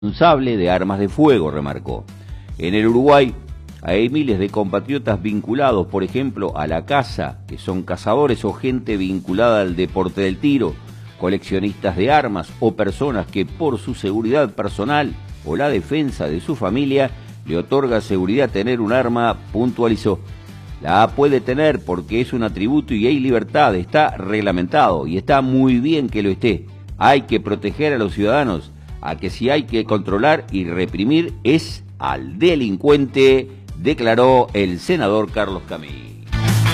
responsable de armas de fuego, remarcó. En el Uruguay hay miles de compatriotas vinculados, por ejemplo, a la caza, que son cazadores o gente vinculada al deporte del tiro, coleccionistas de armas o personas que por su seguridad personal o la defensa de su familia le otorga seguridad tener un arma, puntualizó. La puede tener porque es un atributo y hay libertad, está reglamentado y está muy bien que lo esté. Hay que proteger a los ciudadanos, a que si hay que controlar y reprimir es al delincuente, declaró el senador Carlos Camí.